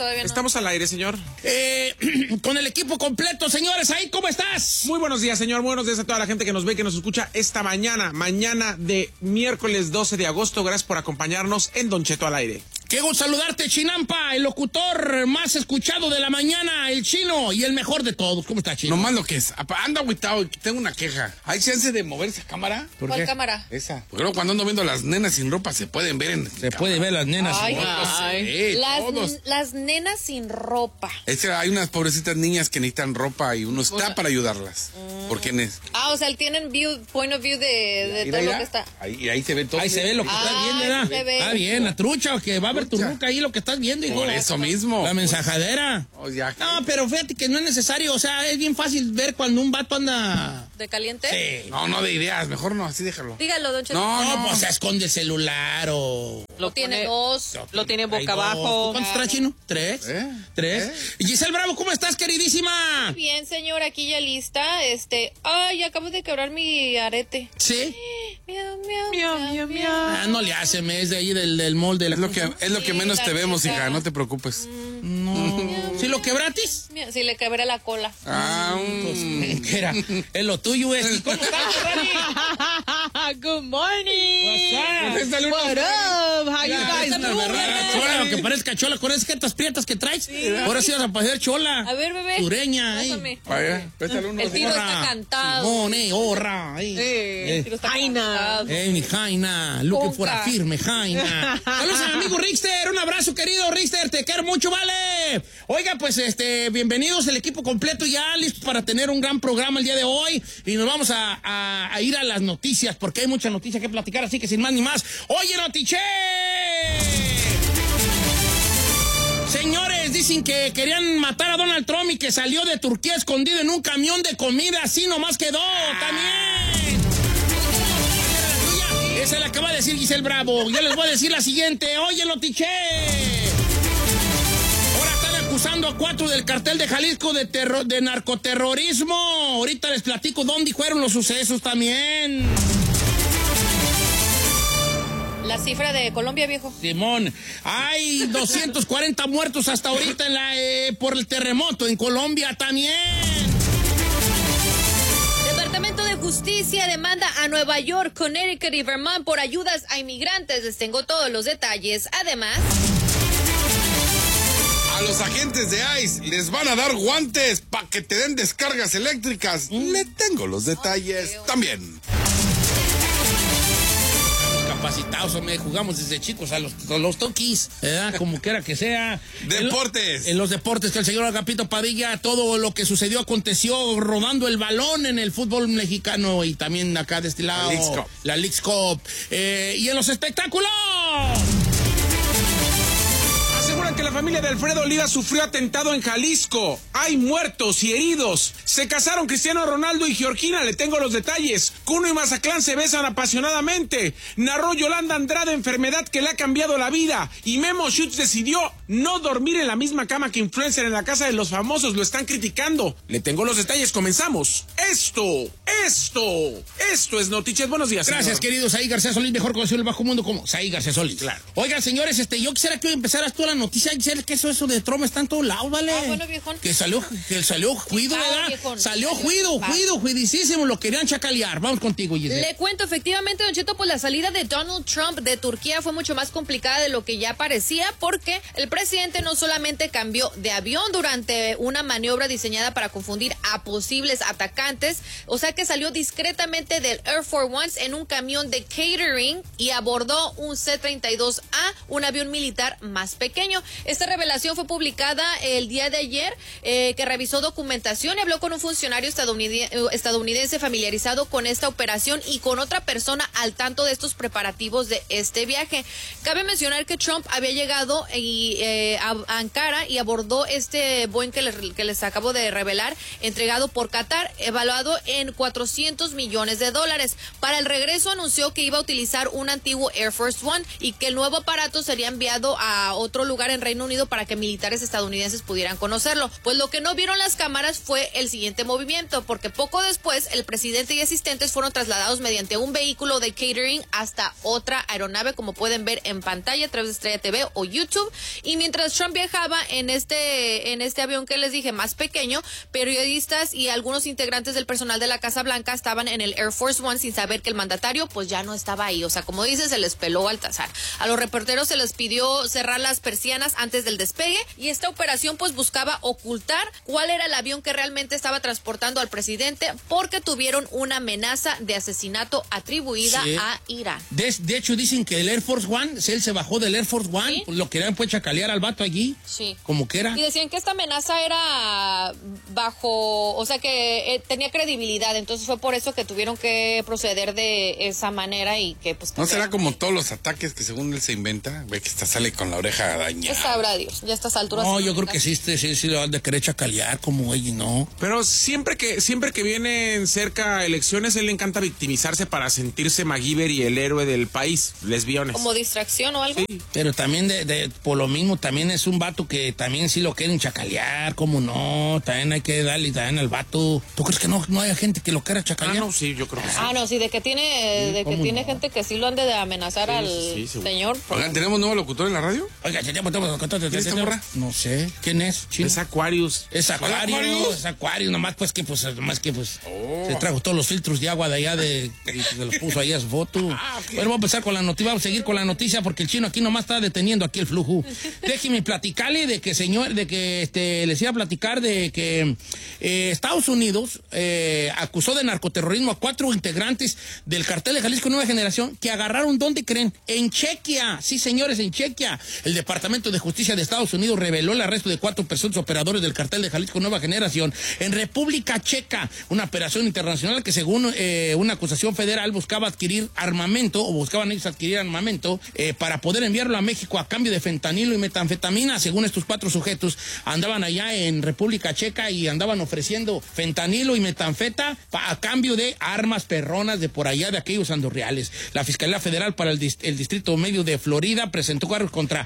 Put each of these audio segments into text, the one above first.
todavía no. Estamos al aire, señor. Con el equipo completo, señores, ahí, ¿cómo estás? Muy buenos días, señor. Buenos días a toda la gente que nos ve y que nos escucha esta mañana de miércoles 12 de agosto. Gracias por acompañarnos en Don Cheto al aire. Qué gusto saludarte, Chinampa, el locutor más escuchado de la mañana, el chino y el mejor de todos. ¿Cómo está, Chino? No más lo que es. Anda agüitado, tengo una queja. ¿Hay chance de mover esa cámara? ¿Cuál cámara? Esa. Porque luego cuando ando viendo las nenas sin ropa se pueden ver en... Se puede ver las nenas. Ay, sin ropa. ay. Todos. Las nenas sin ropa. Es que hay unas pobrecitas niñas que necesitan ropa y uno está para ayudarlas. ¿Por quién es? Él tiene point of view de todo lo que está. Ahí se ve todo. Ahí se ve lo que estás viendo, ¿verdad? se ve. Está bien, la trucha, que va a ver tu ruca ahí lo que estás viendo, hijo. Por eso mismo. La mensajadera. No, pero fíjate que no es necesario, o sea, es bien fácil ver cuando un vato anda... ¿De caliente? Sí. No de ideas, mejor no, así déjalo. Dígalo, don Cheto. No, pues se esconde el celular o... Lo tiene dos. Lo tiene boca Hay dos. abajo. ¿Cuántos trae, Chino? ¿Tres? Giselle Bravo, ¿cómo estás, queridísima? Bien, señor, aquí ya lista. Acabo de quebrar mi arete. ¿Sí? Miau. No le hace, es de ahí del molde. Es lo que menos la te vemos, neta. hija, no te preocupes. No. ¿Sí lo quebratis? Sí, le quebré la cola. ¿Qué era? Es lo tuyo, ¿Y cómo estás, Rani? Good morning. What up? How you guys Chola, doing? que parezca chola, con esas jetas prietas que traes. Ahora sí vas a parecer chola. A ver, bebé. Sureña, Pásame. Vaya, pétale uno. El tiro está cantado. Simón, horra. El tiro está cantado. Mi Jaina, looking for a firme, Jaina. Saludos a mi amigo Rickster, un abrazo, querido Rickster, te quiero mucho, vale. Oiga, pues, bienvenidos el equipo completo ya, listo para tener un gran programa el día de hoy. Y nos vamos a ir a las noticias, porque hay mucha noticia que platicar, así que sin más ni más. ¡Oye, Notiche! Señores, dicen que querían matar a Donald Trump y que salió de Turquía escondido en un camión de comida, así nomás quedó, también. Esa la acaba de decir Giselle Bravo. Yo les voy a decir la siguiente. Oye, Notiche. Ahora están acusando a 4 del cartel de Jalisco de narcoterrorismo. Ahorita les platico dónde fueron los sucesos también. La cifra de Colombia, viejo. Simón, hay 240 muertos hasta ahorita por el terremoto en Colombia también. Departamento de Justicia demanda a Nueva York, Connecticut y Vermont por ayudas a inmigrantes. Les tengo todos los detalles. Además, A los agentes de ICE les van a dar guantes para que te den descargas eléctricas. Le tengo los detalles también. Capacitados, jugamos desde chicos a los toquis, ¿verdad? Como quiera que sea. Deportes. En los deportes, que el señor Agapito Padilla, todo lo que sucedió aconteció rodando el balón en el fútbol mexicano y también acá de este lado. La Leagues Cup. Y en los espectáculos. Aseguran que la familia de Alfredo Olivas sufrió atentado en Jalisco. Hay muertos y heridos. Se casaron Cristiano Ronaldo y Georgina. Le tengo los detalles. Kuno y Mazatlán se besan apasionadamente. Narró Yolanda Andrade enfermedad que le ha cambiado la vida. Y Memo Schutz decidió no dormir en la misma cama que influencer en la casa de los famosos. Lo están criticando. Le tengo los detalles. Comenzamos. Esto es Noticias. Buenos días, Gracias, señor. querido Saí García Solís, mejor conocido en el bajo mundo como Saí García Solís. Claro. Oigan, señores, yo quisiera que hoy empezaras tú la noticia, Giselle, que eso de Trump está en todos lados, ¿vale? bueno, viejón. Que salió juido, ¿verdad? Viejón. Salió juidísimo, lo querían chacalear. Vamos contigo, Giselle. le cuento, efectivamente, Don Cheto, pues la salida de Donald Trump de Turquía fue mucho más complicada de lo que ya parecía, porque el presidente no solamente cambió de avión durante una maniobra diseñada para confundir a posibles atacantes, o sea que salió discretamente del Air Force One en un camión de catering y abordó un C-32A, un avión militar más pequeño. Esta revelación fue publicada el día de ayer, que revisó documentación y habló con un funcionario estadounidense familiarizado con esta operación y con otra persona al tanto de estos preparativos de este viaje. Cabe mencionar que Trump había llegado a Ankara y abordó este Boeing que les acabo de revelar, entregado por Qatar, evaluado en $400 millones. Para el regreso anunció que iba a utilizar un antiguo Air Force One y que el nuevo aparato sería enviado a otro lugar en Reino Unido para que militares estadounidenses pudieran conocerlo. Pues lo que no vieron las cámaras fue el siguiente movimiento, porque poco después el presidente y asistentes fueron trasladados mediante un vehículo de catering hasta otra aeronave, como pueden ver en pantalla a través de Estrella TV o YouTube. Y mientras Trump viajaba en este avión que les dije más pequeño, periodistas y algunos integrantes del personal de la Casa Blanca estaban en el Air Force One sin saber que el mandatario pues ya no estaba ahí. O sea, como dice, se les peló Baltasar. A los reporteros se les pidió cerrar las persianas antes del despegue, y esta operación pues buscaba ocultar cuál era el avión que realmente estaba transportando al presidente, porque tuvieron una amenaza de asesinato atribuida a Irán. De hecho, dicen que el Air Force One, él se bajó del Air Force One, ¿sí? Pues lo querían pues chacalear al vato allí. Sí. Como que era. Y decían que esta amenaza era bajo, o sea que tenía credibilidad, entonces fue por eso que tuvieron que proceder de esa manera y que pues... ¿No será como todos los ataques que según él se inventa? Ve que sale con la oreja dañada. Pues sabrá Dios, ya a estas alturas... No, yo creo que sí lo han de querer chacalear como ella, ¿no? Pero siempre que vienen cerca elecciones, él le encanta victimizarse para sentirse MacGyver y el héroe del país, lesbiones. ¿Como distracción o algo? Sí. Pero también por lo mismo, también es un vato que también sí lo quieren chacalear, ¿cómo no? También hay que darle también al vato. ¿Tú crees que no haya gente que lo quiera chacalear? Ah, no, sí, yo creo que sí. Ah, no, sí, de que tiene gente que sí lo han de amenazar al señor. Oigan, ¿tenemos nuevo locutor en la radio? Oiga, ¿Quién es esta morra? No sé. ¿Quién es? ¿Chino? Es Aquarius. Es Aquarius, nomás que se trajo todos los filtros de agua de allá y se los puso ahí a su foto. Bueno, vamos a empezar con la noticia, vamos a seguir con la noticia porque el chino aquí nomás está deteniendo aquí el flujo. Déjeme platicarle les iba a platicar de que Estados Unidos acusó de narcoterrorismo a 4 integrantes del cartel de Jalisco Nueva Generación que agarraron, ¿dónde creen? En Chequia. Sí, señores, en Chequia. El Departamento de Justicia de Estados Unidos reveló el arresto de 4 presuntos operadores del cartel de Jalisco Nueva Generación en República Checa, una operación internacional que según una acusación federal buscaban ellos adquirir armamento para poder enviarlo a México a cambio de fentanilo y metanfetamina. Según estos 4 sujetos, andaban allá en República Checa y andaban ofreciendo fentanilo y metanfeta a cambio de armas perronas de por allá, de aquellos andorreales. La Fiscalía Federal para el Distrito Medio de Florida presentó cargos contra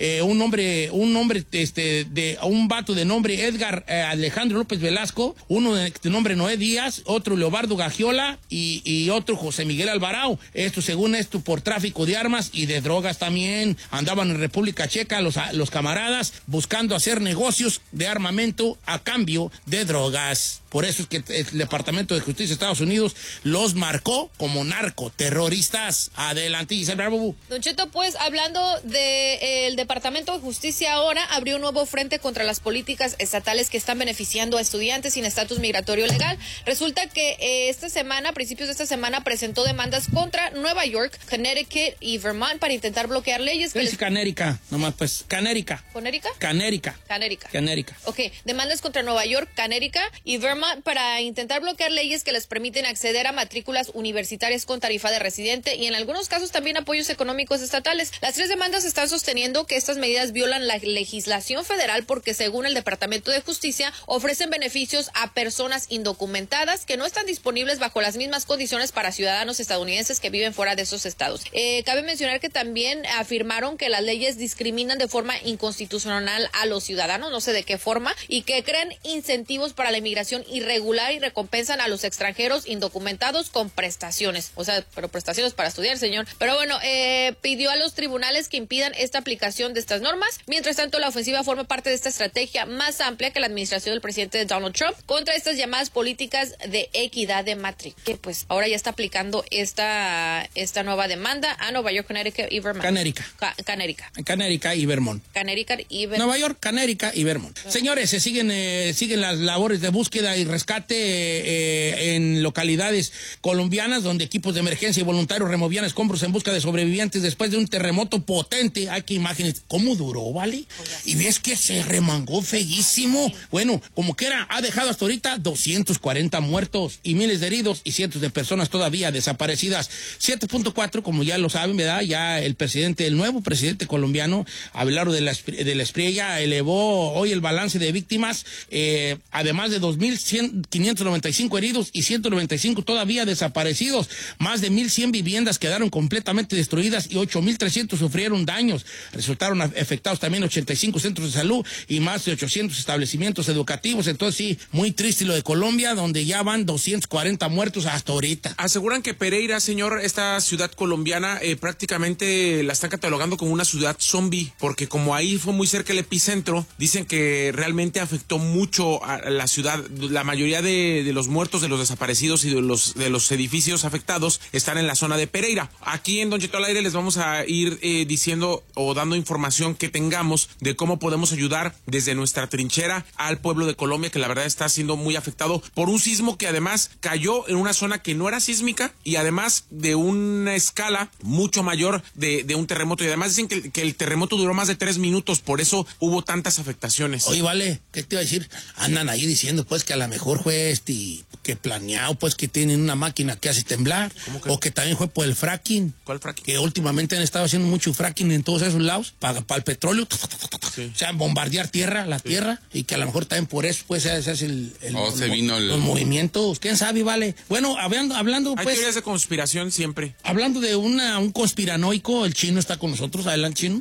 un vato de nombre Edgar Alejandro López Velasco, uno de nombre Noé Díaz, otro Leobardo Gagiola y otro José Miguel Alvarado. Según esto, por tráfico de armas y de drogas también. Andaban en República Checa los camaradas buscando hacer negocios de armamento a cambio de drogas. Por eso es que el Departamento de Justicia de Estados Unidos los marcó como narcoterroristas. Adelante, Giselle Bravo. Don Cheto, pues hablando del Departamento de Justicia, ahora abrió un nuevo frente contra las políticas estatales que están beneficiando a estudiantes sin estatus migratorio legal. Resulta que a principios de esta semana, presentó demandas contra Nueva York, Connecticut y Vermont para intentar bloquear leyes. ¿Qué dice Canérica? Nomás pues, Canérica. ¿Conérica? Canérica. Ok, demandas contra Nueva York, Connecticut y Vermont para intentar bloquear leyes que les permiten acceder a matrículas universitarias con tarifa de residente y en algunos casos también apoyos económicos estatales. Las 3 demandas están sosteniendo que estas medidas violan la legislación federal porque, según el Departamento de Justicia, ofrecen beneficios a personas indocumentadas que no están disponibles bajo las mismas condiciones para ciudadanos estadounidenses que viven fuera de esos estados. Cabe mencionar que también afirmaron que las leyes discriminan de forma inconstitucional a los ciudadanos, no sé de qué forma, y que crean incentivos para la inmigración irregular y recompensan a los extranjeros indocumentados con prestaciones. O sea, pero prestaciones para estudiar, señor. Pero bueno, pidió a los tribunales que impidan esta aplicación de estas normas. Mientras tanto, la ofensiva forma parte de esta estrategia más amplia que la administración del presidente Donald Trump contra estas llamadas políticas de equidad de matrícula. Que pues ahora ya está aplicando esta nueva demanda a Nueva York, Connecticut y Vermont. Canérica y Vermont. Nueva York, Canérica y Vermont. Señores, se siguen las labores de búsqueda y rescate en localidades colombianas donde equipos de emergencia y voluntarios removían escombros en busca de sobrevivientes después de un terremoto potente. Hay que imaginar cómo duró, ¿vale? Y ves que se remangó feísimo. Bueno, como quiera, ha dejado hasta ahorita 240 muertos y miles de heridos y cientos de personas todavía desaparecidas. 7.4, como ya lo saben, ¿verdad? Ya el nuevo presidente colombiano, Abelardo de la Espriella, elevó hoy el balance de víctimas, además de 2.595 heridos y 195 todavía desaparecidos. Más de 1.100 viviendas quedaron completamente destruidas y 8.300 sufrieron daños. Resultaron afectados cerrados también 85 centros de salud y más de 800 establecimientos educativos. Entonces sí, muy triste lo de Colombia, donde ya van 240 muertos hasta ahorita. Aseguran que Pereira, señor, esta ciudad colombiana, prácticamente la están catalogando como una ciudad zombie, porque como ahí fue muy cerca el epicentro, dicen que realmente afectó mucho a la ciudad. La mayoría de los muertos, de los desaparecidos y de los edificios afectados están en la zona de Pereira. Aquí en Don Cheto al Aire les vamos a ir diciendo o dando información que tengamos de cómo podemos ayudar desde nuestra trinchera al pueblo de Colombia, que la verdad está siendo muy afectado por un sismo que además cayó en una zona que no era sísmica y además de una escala mucho mayor de un terremoto. Y además dicen que el terremoto duró más de 3 minutos, por eso hubo tantas afectaciones. Oye, vale, ¿qué te iba a decir? Andan ahí diciendo pues que a lo mejor fue que planeado, pues que tienen una máquina que hace temblar, o que también fue por el fracking. ¿Cuál fracking? Que últimamente han estado haciendo mucho fracking en todos esos lados, para el petróleo, sí. O sea, bombardear la tierra, y que a lo mejor también por eso pues se hace los movimientos, quién sabe, vale. Bueno, hablando hay pues... teorías de conspiración siempre. Hablando de un conspiranoico, el chino está con nosotros, adelante, chino.